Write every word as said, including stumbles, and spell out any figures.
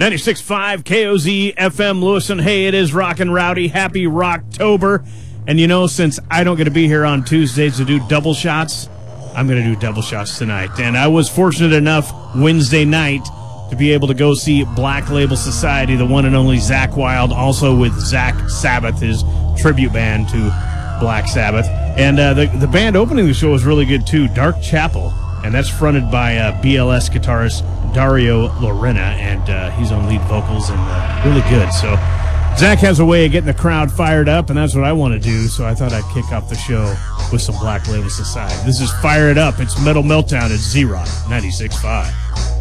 ninety-six point five K O Z F M Lewiston. Hey, it is Rockin' Rowdy. Happy Rocktober. And you know, since I don't get to be here on Tuesdays to do double shots, I'm going to do double shots tonight. And I was fortunate enough Wednesday night to be able to go see Black Label Society, the one and only Zakk Wylde, also with Zach Sabbath, his tribute band to Black Sabbath. And uh, the, the band opening the show was really good, too, Dark Chapel. And that's fronted by uh, B L S guitarist Dario Lorena, and uh, he's on lead vocals and uh, really good. So Zach has a way of getting the crowd fired up, and that's what I want to do, so I thought I'd kick off the show with some Black Label Society. This is Fire It Up. It's Metal Meltdown at Z-Rock ninety-six point five.